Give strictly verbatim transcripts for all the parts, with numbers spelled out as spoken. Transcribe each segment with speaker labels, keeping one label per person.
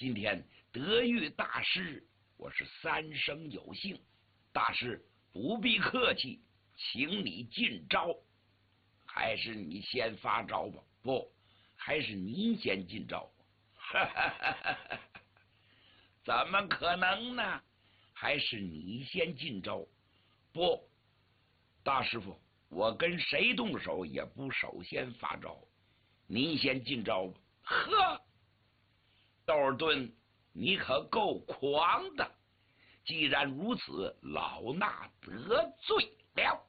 Speaker 1: 今天得遇大师，我是三生有幸。大师不必客气，请你进招。还是你先发招吧？不，还是您先进招。哈哈哈哈哈！怎么可能呢？还是你先进招。不，大师傅，我跟谁动手也不首先发招，您先进招吧。呵，窦尔敦，你可够狂的！既然如此，老衲得罪了。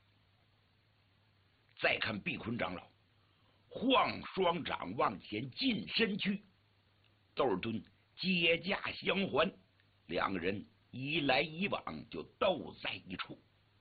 Speaker 1: 再看毕坤长老，晃双掌往前近身去，窦尔敦接驾相还，两个人一来一往就斗在一处。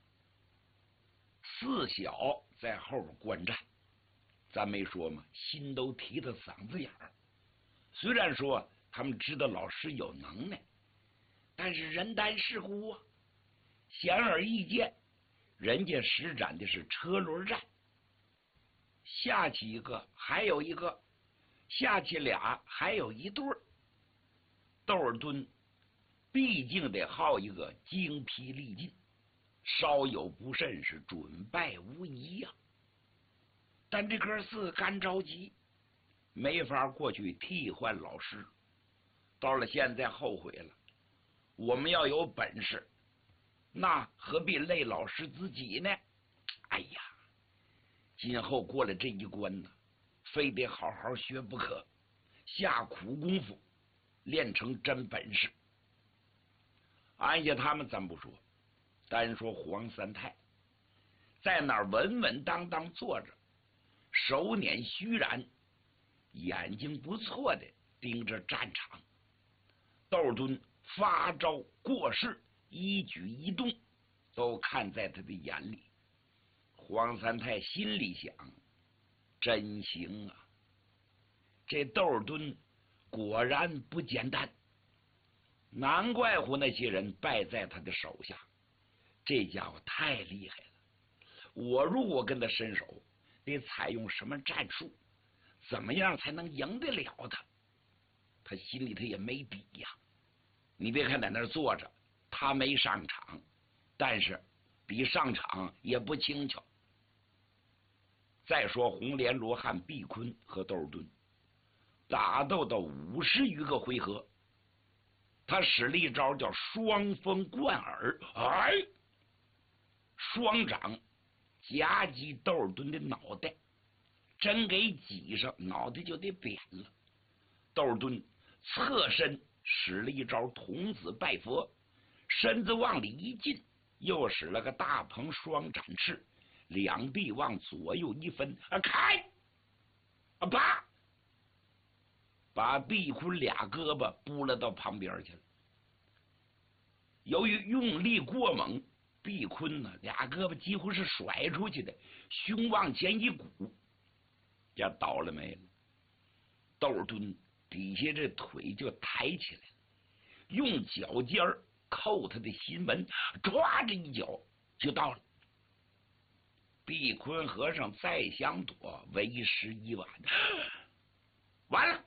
Speaker 1: 四小在后边观战，咱没说嘛，心都提到嗓子眼儿。虽然说他们知道老师有能耐，但是人单势孤啊，显而易见，人家施展的是车轮战，下去一个还有一个，下去俩还有一对儿。窦尔敦毕竟得耗一个精疲力尽，稍有不慎是准败无疑呀、啊。但这哥四干着急，没法过去替换老师。到了现在后悔了，我们要有本事，那何必累老师自己呢？哎呀，今后过了这一关呢，非得好好学不可，下苦功夫，练成真本事。按下他们咱不说，单说黄三太在那儿稳稳当当坐着，手捻虚髯，眼睛不错的盯着战场。窦尔敦发招过势，一举一动都看在他的眼里。黄三太心里想，真行啊，这窦尔敦果然不简单，难怪乎那些人败在他的手下，这家伙太厉害了。我如果跟他伸手，得采用什么战术，怎么样才能赢得了他？他心里他也没底呀。你别看在那儿坐着，他没上场，但是比上场也不轻巧。再说红莲罗汉毕坤和窦尔敦打斗到五十余个回合，他使了一招叫双风贯耳，哎，双掌夹击窦尔敦的脑袋，真给挤上，脑袋就得扁了。窦尔敦侧身使了一招童子拜佛，身子往里一进，又使了个大鹏双展翅，两臂往左右一分，啊，开啊，啪，把毕坤俩胳膊拨了到旁边去了。由于用力过猛，毕坤呢俩胳膊几乎是甩出去的，胸往前一鼓，这倒了霉了。窦尔敦底下这腿就抬起来了，用脚尖儿扣他的心门，抓着一脚就到了。毕坤和尚再想躲，为时已晚，完了。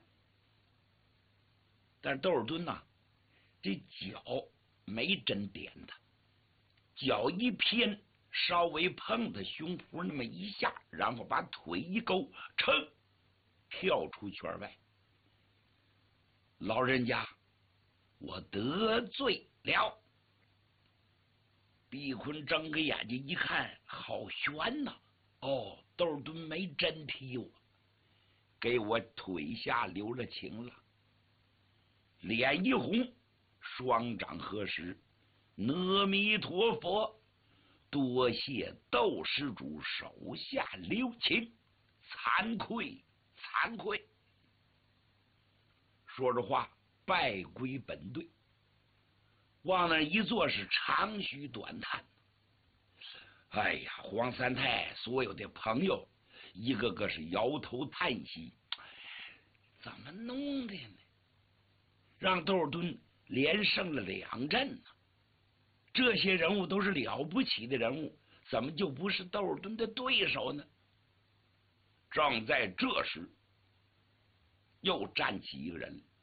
Speaker 1: 但是窦尔敦呐、啊，这脚没真点他，脚一偏，稍微碰他胸脯那么一下，然后把腿一勾，噌，跳出圈外。老人家，我得罪了。毕坤睁个眼睛一看，好悬呐！哦，窦尔敦没真踢我，给我腿下留了情了。脸一红，双掌合十，阿弥陀佛，多谢窦施主手下留情，惭愧惭愧。说着话，拜归本队，往那一坐是长吁短叹。哎呀，黄三太所有的朋友一个个是摇头叹息，怎么弄的呢？让窦尔敦连胜了两阵呢、啊？这些人物都是了不起的人物，怎么就不是窦尔敦的对手呢？正在这时，又站起一个人，